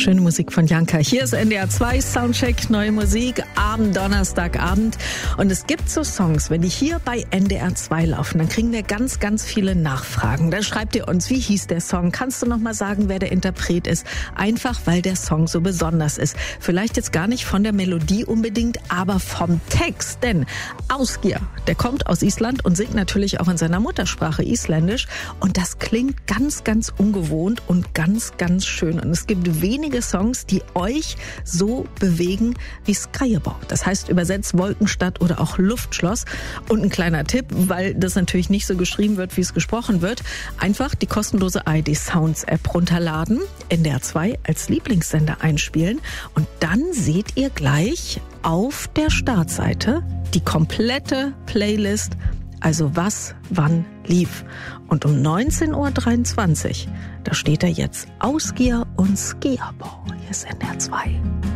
Schöne Musik von Janka. Hier ist NDR 2 Soundcheck, neue Musik am Donnerstagabend. Und es gibt so Songs, wenn die hier bei NDR 2 laufen, dann kriegen wir ganz, ganz viele Nachfragen. Dann schreibt ihr uns, wie hieß der Song? Kannst du noch mal sagen, wer der Interpret ist? Einfach, weil der Song so besonders ist. Vielleicht jetzt gar nicht von der Melodie unbedingt, aber vom Text. Denn Ásgeir, der kommt aus Island und singt natürlich auch in seiner Muttersprache Isländisch. Und das klingt ganz, ganz ungewohnt und ganz, ganz schön. Und es gibt wenige Songs, die euch so bewegen wie Skyerbog. Das heißt übersetzt Wolkenstadt oder auch Luftschloss. Und ein kleiner Tipp, weil das natürlich nicht so geschrieben wird, wie es gesprochen wird. Einfach die kostenlose ARD Sounds App runterladen, NDR 2 als Lieblingssender einspielen und dann seht ihr gleich auf der Startseite die komplette Playlist, also was, wann lief. Und um 19.23 Uhr, da steht er jetzt Ásgeir und Skyerbog. Hier ist NDR 2.